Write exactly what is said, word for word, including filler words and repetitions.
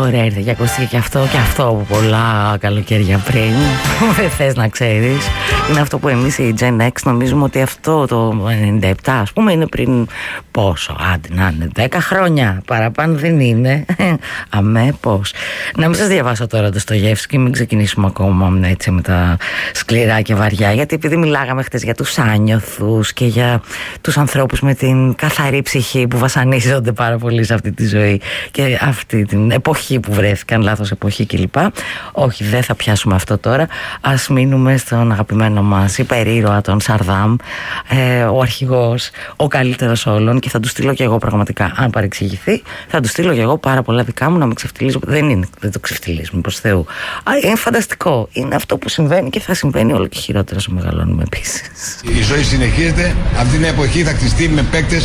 Ωραία, ήρθε και ακούστηκε και αυτό και αυτό από πολλά καλοκαίρια πριν. Δεν θες να ξέρεις. Είναι αυτό που εμείς οι Gen X νομίζουμε ότι αυτό το ενενήντα επτά, ας πούμε, είναι πριν πόσο, άντε να είναι δέκα χρόνια. Παραπάνω δεν είναι. Αμέ πώς. Να μην σας διαβάσω τώρα το Ντοστογεύσκι, μην ξεκινήσουμε ακόμα έτσι με τα σκληρά και βαριά, γιατί επειδή μιλάγαμε χτες για τους άνιωθους και για τους ανθρώπους με την καθαρή ψυχή που βασανίζονται πάρα πολύ σε αυτή τη ζωή και αυτή την εποχή που βρέθηκαν, λάθος εποχή κλπ. Όχι, δεν θα πιάσουμε αυτό τώρα. Ας μείνουμε στον αγαπημένο μας υπερήρωα, τον Σαρδάμ, ε, ο αρχηγός, ο καλύτερος όλων, και θα του στείλω και εγώ πραγματικά, αν παρεξηγηθεί, θα του στείλω και εγώ πάρα πολλά δικά μου να με ξεφτυλίζω. Δεν είναι, δεν το ξεφτυλίζουμε προς Θεού. Α, είναι φανταστικό. Είναι αυτό που συμβαίνει και θα συμβαίνει όλο και χειρότερα όσο μεγαλώνουμε επίσης. Η ζωή συνεχίζεται. Αυτή την εποχή θα χτιστεί με παίκτες